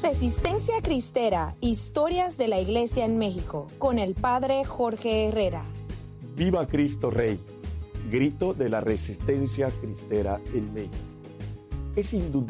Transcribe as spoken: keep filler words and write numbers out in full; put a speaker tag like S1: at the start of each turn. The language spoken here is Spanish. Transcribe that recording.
S1: Resistencia Cristera, historias de la Iglesia en México, con el Padre Jorge Herrera.
S2: ¡Viva Cristo Rey! Grito de la resistencia cristera en México. Es indudable